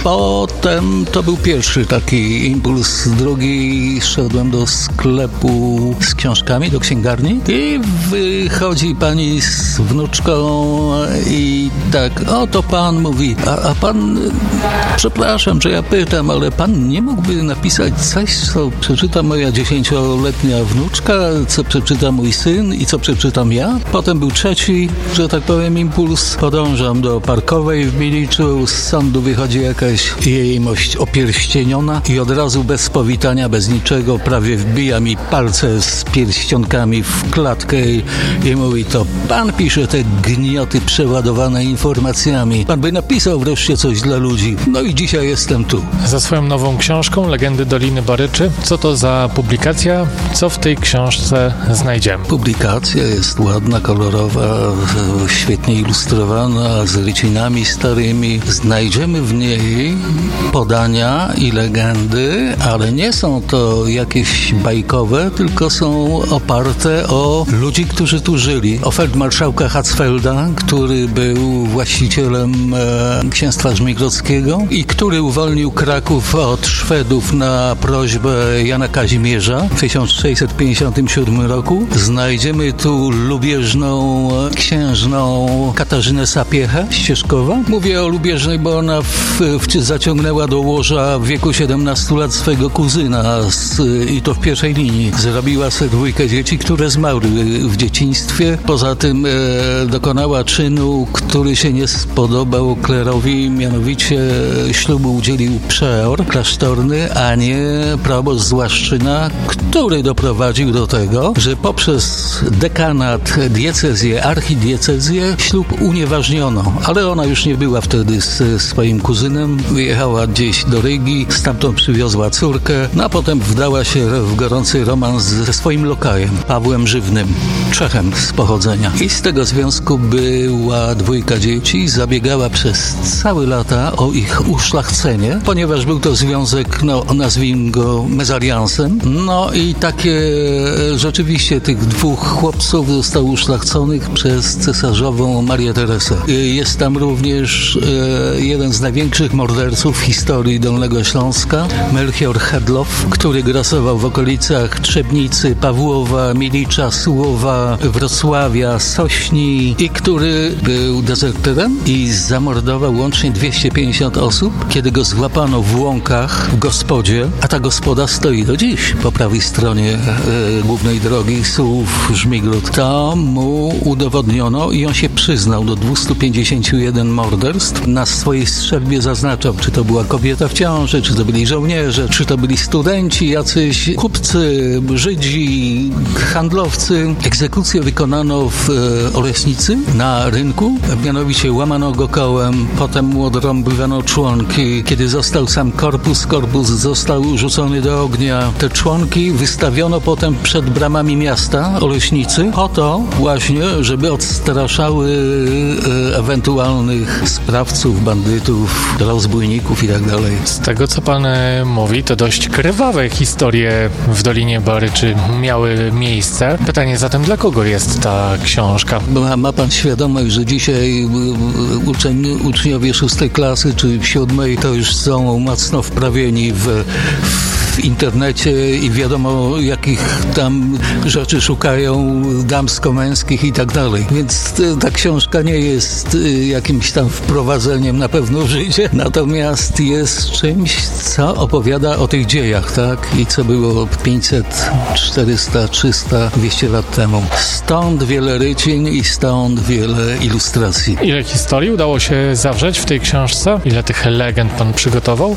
Potem to był pierwszy taki impuls. Drugi, szedłem do sklepu z książkami, do księgarni i wychodzi pani z wnuczką i tak, oto pan mówi, a pan, przepraszam, że ja pytam, ale pan nie mógłby napisać coś, co przeczyta moja 10-letnia wnuczka, co przeczyta mój syn i co przeczytam ja? Potem był trzeci, że tak powiem, impuls. Podążam do Parkowej w Miliczu, z sądu wychodzi jakaś jejemość opierścieniona i od razu bez powitania, bez niczego, prawie wbija mi palce z pierścionkami w klatkę i mówi, to pan pisze te gnioty przeładowane informacjami. Pan by napisał wreszcie coś dla ludzi. No i dzisiaj jestem tu. Za swoją nową książką Legendy Doliny Baryczy. Co to za publikacja? Co w tej książce znajdziemy? Publikacja jest ładna, kolorowa, świetnie ilustrowana, z rycinami starymi. Znajdziemy w niej podania i legendy, ale nie są to jakieś bajkowe, tylko są oparte o ludzi, którzy tu żyli. O feldmarszałka Hatzfelda, który był właścicielem księstwa żmigrodzkiego i który uwolnił Kraków od Szwedów na prośbę Jana Kazimierza w 1657 roku. Znajdziemy tu lubieżną księżną Katarzynę Sapiechę z Cieszkowa. Mówię o lubieżnej, bo ona zaciągnęła do łoża w wieku 17 lat swego kuzyna i to w pierwszej linii. Zrobiła sobie 2 dzieci, które zmarły w dzieciństwie. Poza tym dokonała czynu, który się nie spodobał klerowi, mianowicie ślubu udzielił przeor klasztorny, a nie proboszcz z Łaszczyna, który doprowadził do tego, że poprzez dekanat, diecezję, archidiecezję ślub unieważniono. Ale ona już nie była wtedy z swoim kuzynem. Wyjechała gdzieś do Rygi, stamtąd przywiozła córkę, no a potem wdała się w gorący romans ze swoim lokajem, Pawłem Żywnym, Czechem z pochodzenia. I z tego związku była 2 dzieci, zabiegała przez całe lata o ich uszlachcenie, ponieważ był to związek, no nazwijmy go mezaliansem. No i takie rzeczywiście tych 2 chłopców zostało uszlachconych przez cesarzową Marię Teresę. Jest tam również jeden z największych morderców w historii Dolnego Śląska, Melchior Hedlow, który grasował w okolicach Trzebnicy, Pawłowa, Milicza, Sułowa, Wrocławia, Sośni i który był dezerterem i zamordował łącznie 250 osób. Kiedy go złapano w Łąkach, w gospodzie, a ta gospoda stoi do dziś po prawej stronie głównej drogi Sułów-Żmigród, to mu udowodniono i on się przyznał do 251 morderstw. Na swojej strzelbie zaznaczał, czy to była kobieta w ciąży, czy to byli żołnierze, czy to byli studenci, jacyś kupcy, Żydzi, handlowcy. Egzekucję wykonano w Oleśnicy na rynku, mianowicie łamano go kołem, potem mu odrąbywano członki. Kiedy został sam korpus został rzucony do ognia. Te członki wystawiono potem przed bramami miasta Oleśnicy po to właśnie, żeby odstraszały ewentualnych sprawców, bandytów, rozbójników i tak dalej. Z tego, co pan mówi, to dość krwawe historie w Dolinie Baryczy miały miejsce. Pytanie zatem, dla kogo jest ta książka? Ma pan świadomość, że dzisiaj uczniowie 6 klasy czy 7 to już są mocno wprawieni w internecie i wiadomo, jakich tam rzeczy szukają damsko-męskich i tak dalej. Więc ta książka nie jest jakimś tam wprowadzeniem na pewno w życie, natomiast jest czymś, co opowiada o tych dziejach, tak? I co było 500, 400, 300, 200 lat temu. Stąd wiele rycin i stąd wiele ilustracji. Ile historii udało się zawrzeć w tej książce? Ile tych legend pan przygotował?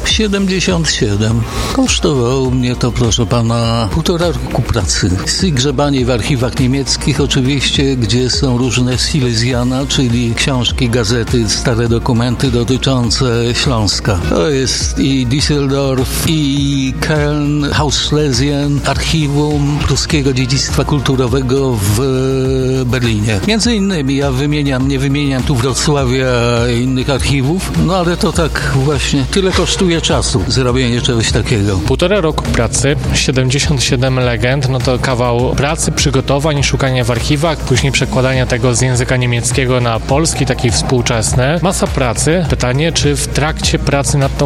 77. Kosztowało mnie to, proszę pana, 1,5 roku pracy. I grzebanie w archiwach niemieckich oczywiście, gdzie są różne Silesiana, czyli książki, gazety, stare dokumenty dotyczące Śląska. To jest i Düsseldorf, i Köln, Haus Schlesien, archiwum pruskiego dziedzictwa kulturowego w Berlinie. Między innymi ja nie wymieniam tu Wrocławia i innych archiwów, no ale to tak właśnie tyle kosztuje czasu zrobienie czegoś takiego. 1,5 roku pracy, 77 legend, no to kawał pracy, przygotowań, szukania w archiwach, później przekładania tego z języka niemieckiego na polski, taki współczesny. Masa pracy. Pytanie, czy w trakcie pracy nad tą